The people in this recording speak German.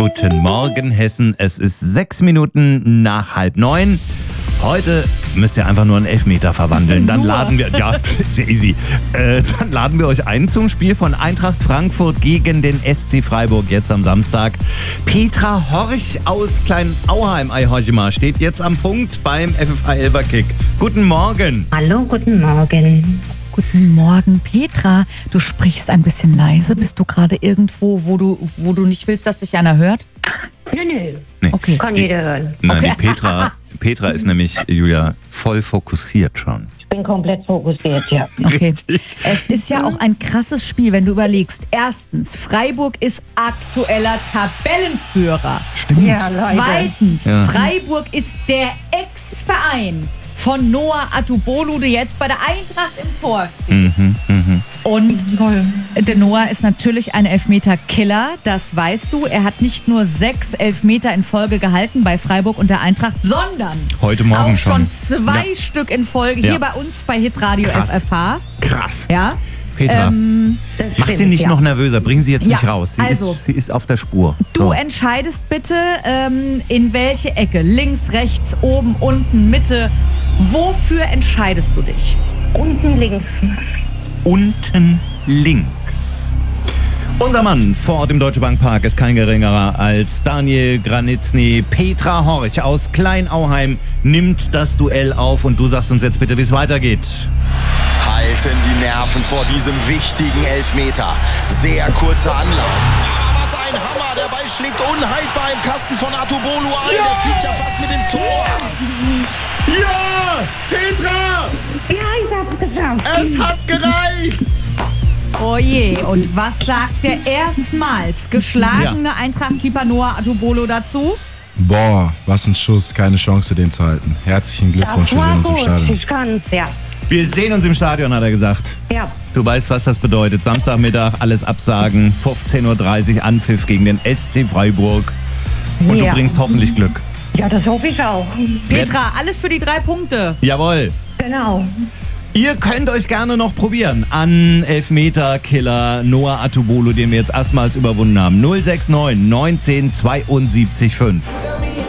Guten Morgen, Hessen. Es ist 6 Minuten nach 8:30. Heute müsst ihr einfach nur einen Elfmeter verwandeln. Dann laden wir, ja, easy. Dann laden wir euch ein zum Spiel von Eintracht Frankfurt gegen den SC Freiburg jetzt am Samstag. Petra Horch aus Klein-Auheim, Eihorchima, steht jetzt am Punkt beim FFH Elverkick. Guten Morgen. Hallo, guten Morgen. Guten Morgen, Petra. Du sprichst ein bisschen leise. Bist du gerade irgendwo, wo du nicht willst, dass dich einer hört? Nö. Nee. Okay. Kann jeder hören. Nein, Okay. die Petra ist nämlich, Julia, voll fokussiert schon. Ich bin komplett fokussiert, ja. Okay. Richtig. Es ist ja auch ein krasses Spiel, wenn du überlegst. Erstens, Freiburg ist aktueller Tabellenführer. Stimmt. Ja, Leute. Zweitens, Ja. Freiburg ist der Ex-Verein von Noah Atubolu, der jetzt bei der Eintracht im Tor steht. Und der Noah ist natürlich ein Elfmeter-Killer, das weißt du. Er hat nicht nur 6 Elfmeter in Folge gehalten bei Freiburg und der Eintracht, sondern Heute Morgen auch schon schon. 2 Ja. Stück in Folge Ja. hier bei uns bei Hitradio Krass. FFH. Krass. Ja. Petra, Das mach sie stimmt, nicht ja. noch nervöser. Bring sie jetzt nicht Ja, raus. also, Sie ist auf der Spur. Du So. entscheidest bitte, in welche Ecke. Links, rechts, oben, unten, Mitte. Wofür entscheidest du dich? Unten links. Unten links. Unser Mann vor dem Deutsche Bank Park ist kein geringerer als Daniel Granitzny. Petra Horch aus Klein-Auheim nimmt das Duell auf und du sagst uns jetzt bitte, wie es weitergeht. Halten die Nerven vor diesem wichtigen Elfmeter. Sehr kurzer Anlauf. Ah, was ein Hammer. Der Ball schlägt unhaltbar im Kasten von Atubolu ein. Der fliegt ja fast mit ins Tor. Ja, Petra, Ja, ich hab's geschafft. es hat gereicht. Oh je, und was sagt der erstmals geschlagene Eintracht-Keeper Noah Atubolo dazu? Boah, was ein Schuss, keine Chance, den zu halten. Herzlichen Glückwunsch, Das wir sehen war uns im gut. Stadion. Ich kann's, ja. Wir sehen uns im Stadion, hat er gesagt. Ja. Du weißt, was das bedeutet. Samstagmittag, alles absagen, 15:30 Uhr Anpfiff gegen den SC Freiburg. Und du Ja. bringst hoffentlich Glück. Ja, das hoffe ich auch. Petra, alles für die 3 Punkte. Jawohl. Genau. Ihr könnt euch gerne noch probieren an Elfmeter-Killer Noah Atubolo, den wir jetzt erstmals überwunden haben. 069 19 72 5.